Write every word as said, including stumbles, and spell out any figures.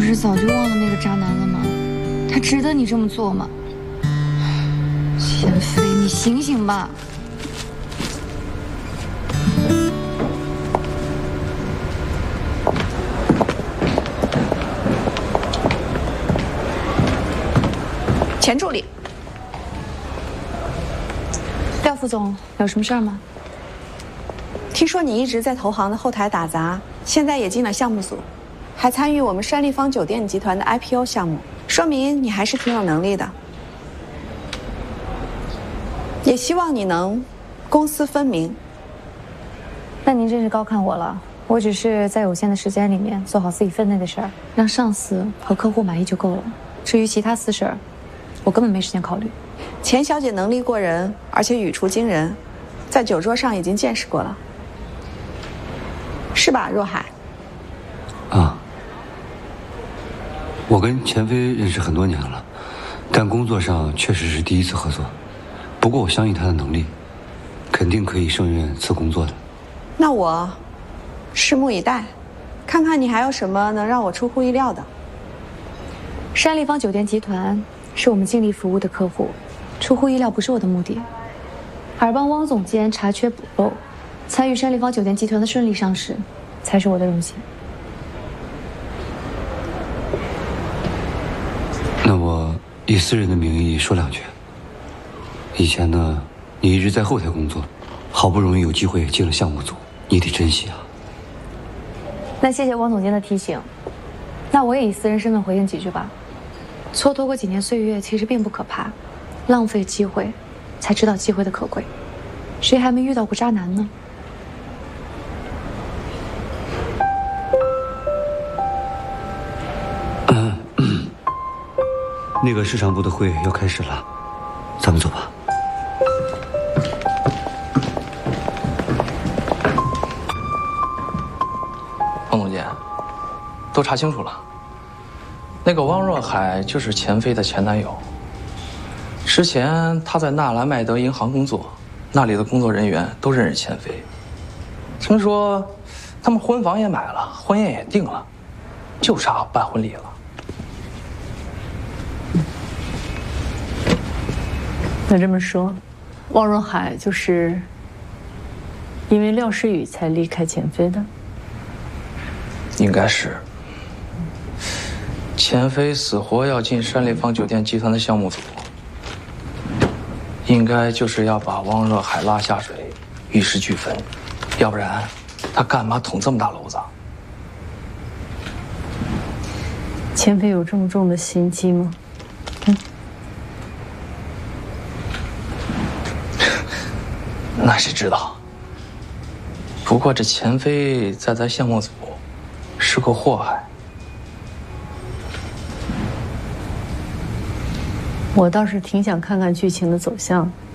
是早就忘了那个渣男了吗？他值得你这么做吗？钱飞，你醒醒吧！ 钱助理， 廖副总，有什么事儿吗？ 听说你一直在投行的后台打杂，现在也进了项目组，还参与我们山立方酒店集团的 I P O 项目，说明你还是挺有能力的。也希望你能公私分明。 那您真是高看我了。我只是在有限的时间里面做好自己分内的事儿，让上司和客户满意就够了。至于其他私事儿，我根本没时间考虑。 钱小姐能力过人，而且语出惊人，在酒桌上已经见识过了，是吧，若海？ 啊，我跟钱飞认识很多年了，但工作上确实是第一次合作。不过我相信他的能力，肯定可以胜任此工作的。 那我拭目以待，看看你还有什么能让我出乎意料的。 山立方酒店集团是我们尽力服务的客户，出乎意料不是我的目的，而帮汪总监查缺补漏，参与山立方酒店集团的顺利上市，才是我的荣幸。 那我以私人的名义说两句。以前呢，你一直在后台工作，好不容易有机会进了项目组，你得珍惜啊。 那谢谢汪总监的提醒，那我也以私人身份回应几句吧。蹉跎过几年岁月其实并不可怕，浪费机会，才知道机会的可贵。谁还没遇到过渣男呢？ 嗯，那个市场部的会要开始了，咱们走吧。 汪总监，都查清楚了。那个汪若海就是钱飞的前男友。之前他在纳兰麦德银行工作，那里的工作人员都认识钱飞。听说他们婚房也买了，婚宴也定了，就差办婚礼了。 那这么说，汪若海就是因为廖诗雨才离开钱飞的？ 应该是。钱飞死活要进山立方酒店集团的项目组，应该就是要把汪若海拉下水，玉石俱焚。要不然，他干嘛捅这么大篓子？ 钱飞有这么重的心机吗？嗯， 那谁知道？不过这钱飞在咱项目组是个祸害。 我倒是挺想看看剧情的走向。